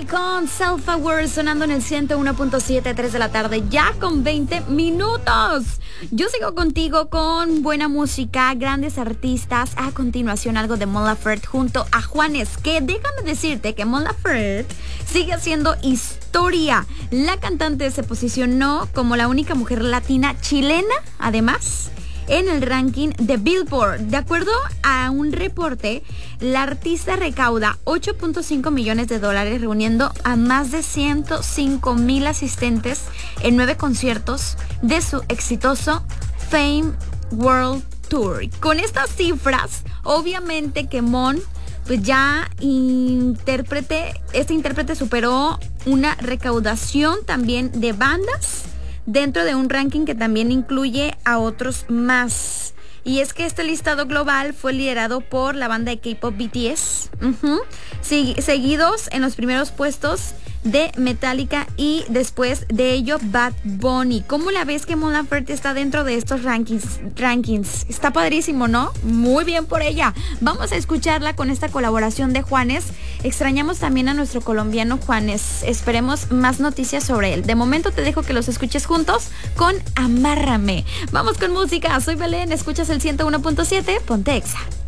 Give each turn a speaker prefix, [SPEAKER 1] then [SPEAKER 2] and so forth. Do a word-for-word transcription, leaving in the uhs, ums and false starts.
[SPEAKER 1] con Self-Aware sonando en el ciento uno punto siete, tres de la tarde, ya con veinte minutos. Yo sigo contigo con buena música, grandes artistas. A continuación algo de Mon Laferte junto a Juanes, que déjame decirte que Mon Laferte sigue haciendo historia. La cantante se posicionó como la única mujer latina chilena, además, en el ranking de Billboard. De acuerdo a un reporte, la artista recauda ocho punto cinco millones de dólares, reuniendo a más de ciento cinco mil asistentes en nueve conciertos de su exitoso Fame World Tour. Con estas cifras, obviamente que Mon, pues ya intérprete, este intérprete superó una recaudación también de bandas dentro de un ranking que también incluye a otros más. Y es que este listado global fue liderado por la banda de K-pop B T S, uh-huh. sí, seguidos en los primeros puestos de Metallica y después de ello Bad Bunny. ¿Cómo la ves que Mon Laferte está dentro de estos rankings? rankings? Está padrísimo, ¿no? Muy bien por ella. Vamos a escucharla con esta colaboración de Juanes. Extrañamos también a nuestro colombiano Juanes. Esperemos más noticias sobre él. De momento te dejo que los escuches juntos con Amárrame. Vamos con música. Soy Belén, escuchas el ciento uno punto siete, ponte Exa.